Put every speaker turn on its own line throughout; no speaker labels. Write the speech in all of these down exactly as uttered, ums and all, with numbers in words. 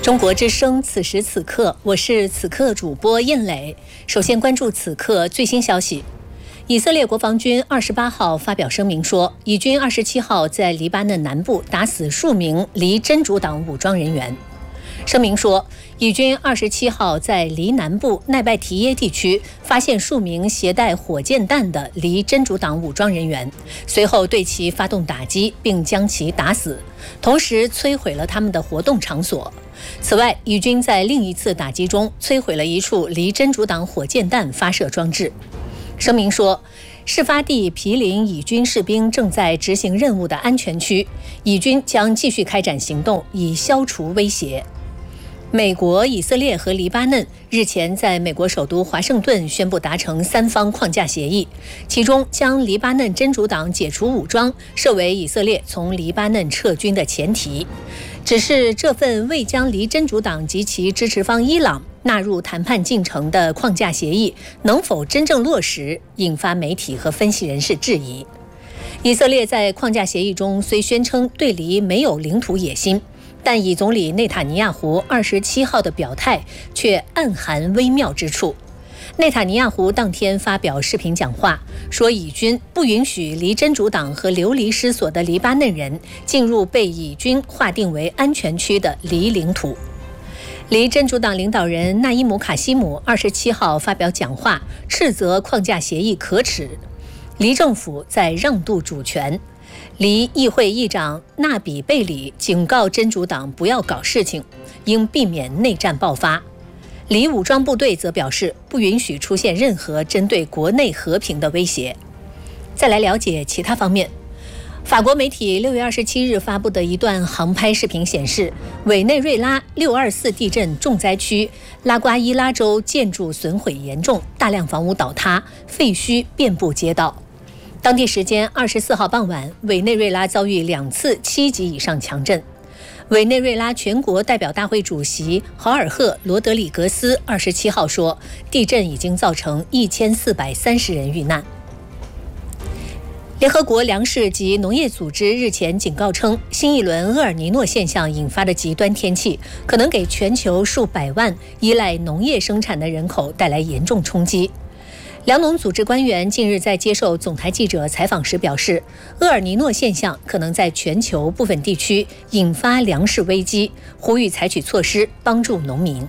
中国之声，此时此刻，我是此刻主播印磊。首先关注此刻最新消息。以色列国防军二十八号发表声明说，以军二十七号在黎巴嫩南部打死数名黎真主党武装人员。声明说，以军二十七号在黎南部奈拜提耶地区发现数名携带火箭弹的黎真主党武装人员，随后对其发动打击，并将其打死，同时摧毁了他们的活动场所。此外，以军在另一次打击中摧毁了一处黎真主党火箭弹发射装置。声明说，事发地毗邻以军士兵正在执行任务的安全区，以军将继续开展行动，以消除威胁。美国、以色列和黎巴嫩日前在美国首都华盛顿宣布达成三方框架协议，其中将黎巴嫩真主党解除武装设为以色列从黎巴嫩撤军的前提。只是这份未将黎真主党及其支持方伊朗纳入谈判进程的框架协议能否真正落实，引发媒体和分析人士质疑。以色列在框架协议中虽宣称对黎没有领土野心，但以总理内塔尼亚胡二十七号的表态却暗含微妙之处。内塔尼亚胡当天发表视频讲话，说以军不允许黎真主党和流离失所的黎巴嫩人进入被以军划定为安全区的黎领土。黎真主党领导人纳伊姆卡西姆二十七号发表讲话，斥责框架协议可耻，黎政府在让渡主权。黎议会议长纳比贝里警告真主党不要搞事情，应避免内战爆发。黎武装部队则表示不允许出现任何针对国内和平的威胁。再来了解其他方面。法国媒体六月二十七日发布的一段航拍视频显示，委内瑞拉六二四地震重灾区拉瓜伊拉州建筑损毁严重，大量房屋倒塌，废墟遍布街道。当地时间二十四号傍晚，委内瑞拉遭遇两次七级以上强震。委内瑞拉全国代表大会主席豪尔赫·罗德里格斯二十七号说，地震已经造成一千四百三十人遇难。联合国粮食及农业组织日前警告称，新一轮厄尔尼诺现象引发的极端天气可能给全球数百万依赖农业生产的人口带来严重冲击。粮农组织官员近日在接受总台记者采访时表示，厄尔尼诺现象可能在全球部分地区引发粮食危机，呼吁采取措施帮助农民。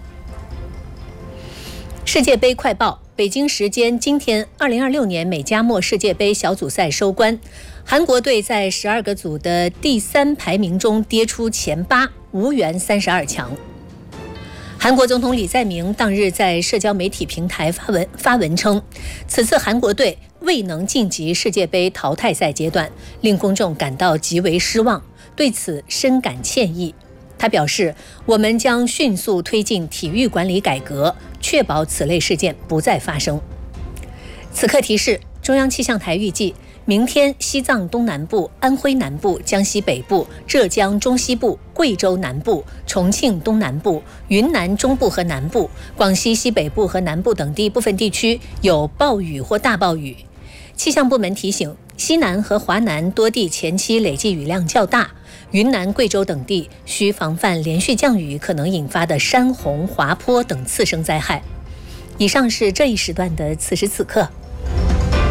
世界杯快报，北京时间今天，二零二六年美加墨世界杯小组赛收官，韩国队在十二个组的第三排名中跌出前八，无缘三十二强。韩国总统李在明当日在社交媒体平台发文发文称，此次韩国队未能晋级世界杯淘汰赛阶段，令公众感到极为失望，对此深感歉意。他表示，我们将迅速推进体育管理改革，确保此类事件不再发生。此刻提示，中央气象台预计，明天西藏东南部、安徽南部、江西北部、浙江中西部、贵州南部、重庆东南部、云南中部和南部、广西西北部和南部等地部分地区有暴雨或大暴雨。气象部门提醒，西南和华南多地前期累计雨量较大，云南、贵州等地需防范连续降雨可能引发的山洪、滑坡等次生灾害。以上是这一时段的此时此刻。